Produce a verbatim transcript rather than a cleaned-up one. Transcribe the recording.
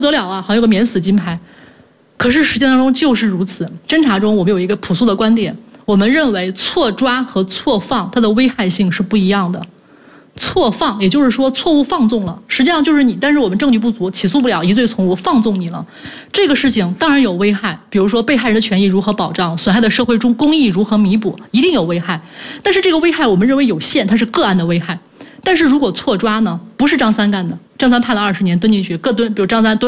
不得了啊，好像有个免死金牌。可是实践当中就是如此。侦查中我们有一个朴素的观点，我们认为错抓和错放它的危害性是不一样的。错放也就是说错误放纵了，实际上就是你，但是我们证据不足，起诉不了，疑罪从无，放纵你了。这个事情当然有危害，比如说被害人的权益如何保障，损害的社会中公益如何弥补，一定有危害。但是这个危害我们认为有限，它是个案的危害。但是如果错抓呢，不是张三干的，张三判了二十年蹲进去，各蹲，比如张三蹲。